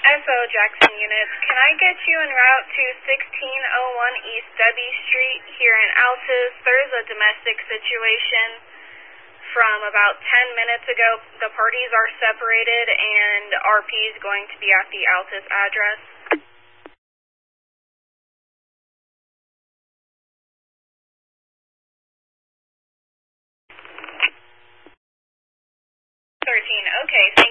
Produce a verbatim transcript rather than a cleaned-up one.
F O Jackson units, can I get you en route to sixteen oh one East Debbie Street here in Altus? There's a domestic situation from about ten minutes ago. The parties are separated and R P is going to be at the Altus address. thirteen, okay, thank you.